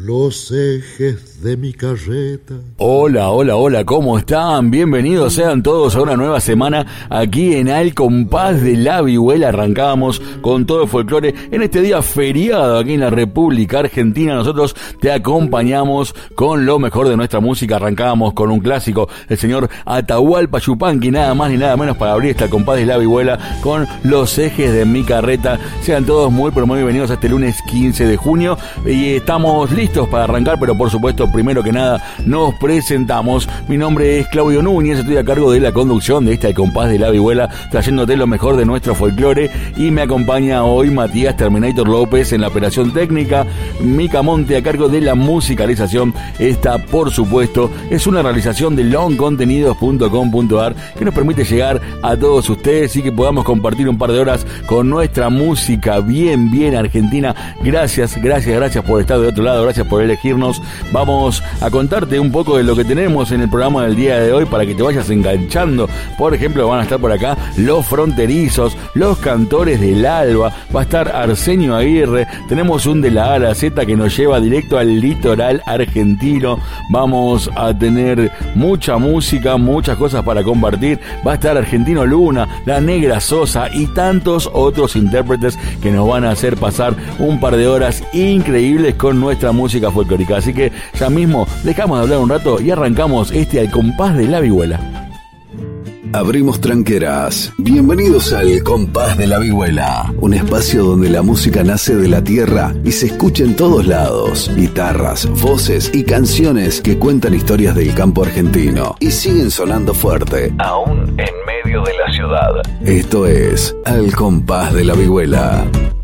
los ejes de mi carreta. Hola, hola, hola, ¿cómo están? Bienvenidos sean todos a una nueva semana aquí en Al Compás de la Vihuela. Arrancamos con todo el folclore en este día feriado aquí en la República Argentina. Nosotros te acompañamos con lo mejor de nuestra música. Arrancamos con un clásico, el señor Atahualpa Yupanqui, nada más ni nada menos, para abrir este Al Compás de la Vihuela con los ejes de mi carreta. Sean todos muy, pero muy bienvenidos a este lunes 15 de junio y estamos listos para arrancar, pero por supuesto, primero que nada, nos presentamos. Mi nombre es Claudio Núñez, estoy a cargo de la conducción de este Al Compás de la Vihuela, trayéndote lo mejor de nuestro folclore, y me acompaña hoy Matías Terminator López en la operación técnica, Mica Monte a cargo de la musicalización. Esta, por supuesto, es una realización de longcontenidos.com.ar que nos permite llegar a todos ustedes y que podamos compartir un par de horas con nuestra música bien argentina. Gracias por estar de otro lado, gracias por elegirnos. Vamos a contarte un poco de lo que tenemos en el programa del día de hoy para que te vayas enganchando. Por ejemplo, van a estar por acá Los Fronterizos, Los Cantores del Alba, va a estar Arsenio Aguirre, tenemos un de la A a la Z que nos lleva directo al litoral argentino. Vamos a tener mucha música, muchas cosas para compartir. Va a estar Argentino Luna, La Negra Sosa y tantos otros intérpretes que nos van a hacer pasar un par de horas increíbles con nuestra música folclórica. Así que ya mismo dejamos de hablar un rato y arrancamos este Al Compás de la Vihuela. Abrimos tranqueras. Bienvenidos al Compás de la Vihuela, un espacio donde la música nace de la tierra y se escucha en todos lados. Guitarras, voces y canciones que cuentan historias del campo argentino y siguen sonando fuerte, aún en medio de la ciudad. Esto es Al Compás de la Vihuela.